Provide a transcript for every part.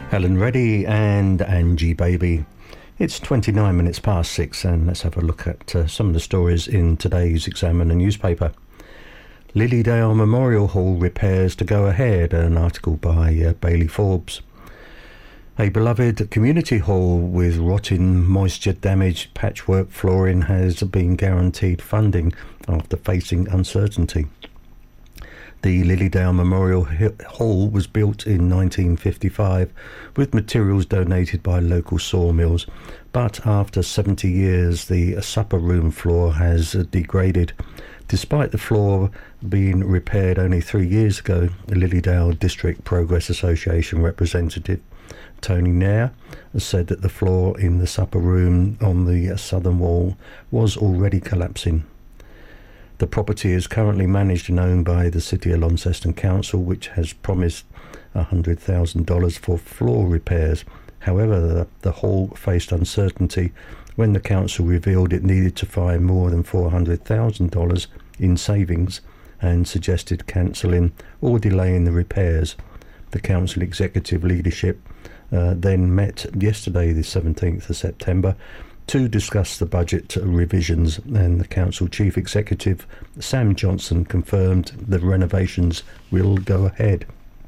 Helen Reddy and Angie Baby. It's 29 minutes past 6 and let's have a look at some of the stories in today's Examiner newspaper. Lilydale Memorial Hall repairs to go ahead, an article by Bailey Forbes. A beloved community hall with rotting, moisture-damaged patchwork flooring has been guaranteed funding after facing uncertainty. The Lilydale Memorial Hall was built in 1955 with materials donated by local sawmills, but after 70 years the supper room floor has degraded. Despite the floor being repaired only 3 years ago, the Lilydale District Progress Association representative Tony Nair said that the floor in the supper room on the southern wall was already collapsing. The property is currently managed and owned by the City of Launceston Council, which has promised $100,000 for floor repairs. However, the hall faced uncertainty when the council revealed it needed to find more than $400,000 in savings and suggested cancelling or delaying the repairs. The council executive leadership then met yesterday, the 17th of September, to discuss the budget revisions, and the council chief executive Sam Johnson confirmed the renovations will go ahead.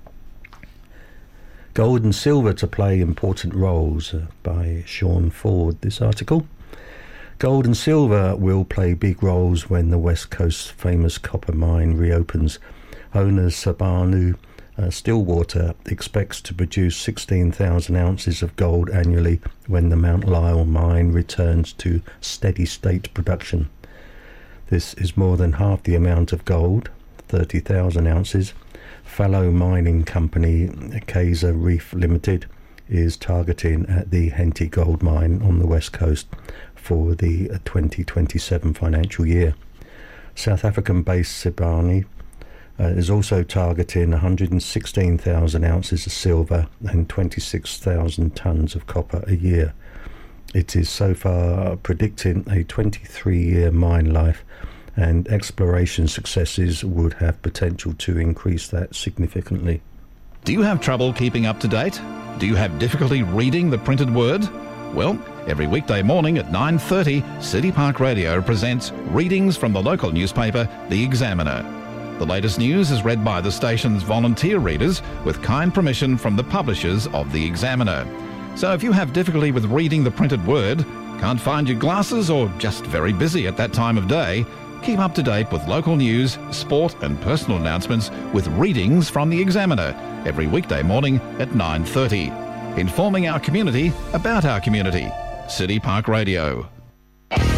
Gold and silver to play important roles by Sean Ford, this article. Gold and silver will play big roles when the West Coast's famous copper mine reopens. Owner Sibanye Stillwater expects to produce 16,000 ounces of gold annually when the Mount Lyell mine returns to steady-state production. This is more than half the amount of gold, 30,000 ounces. Fellow mining company Kaiser Reef Limited is targeting at the Henty Gold Mine on the west coast for the 2027 financial year. South African-based Sibanye is also targeting 116,000 ounces of silver and 26,000 tonnes of copper a year. It is so far predicting a 23-year mine life, and exploration successes would have potential to increase that significantly. Do you have trouble keeping up to date? Do you have difficulty reading the printed word? Well, every weekday morning at 9:30, City Park Radio presents readings from the local newspaper, The Examiner. The latest news is read by the station's volunteer readers with kind permission from the publishers of The Examiner. So if you have difficulty with reading the printed word, can't find your glasses, or just very busy at that time of day, keep up to date with local news, sport and personal announcements with readings from The Examiner every weekday morning at 9:30. Informing our community about our community. City Park Radio.